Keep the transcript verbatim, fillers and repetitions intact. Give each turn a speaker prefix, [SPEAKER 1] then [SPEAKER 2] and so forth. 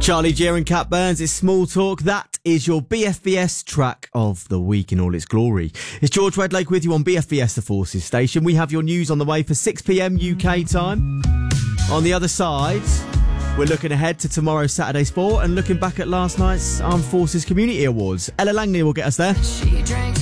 [SPEAKER 1] Charlie Gear and Cat Burns, it's Small Talk. That is your B F B S track of the week in all its glory. It's George Redlake with you on B F B S, the Forces station. We have your news on the way for six p.m. U K time. On the other side, we're looking ahead to tomorrow's Saturday Sport and looking back at last night's Armed Forces Community Awards. Ella Langley will get us there.
[SPEAKER 2] She drank